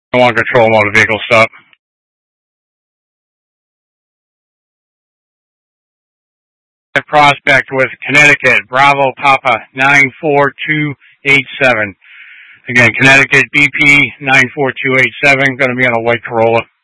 1 control motor vehicle stop. Prospect with Connecticut, Bravo Papa 94287. Again, Connecticut BP 94287, going to be on a white Corolla.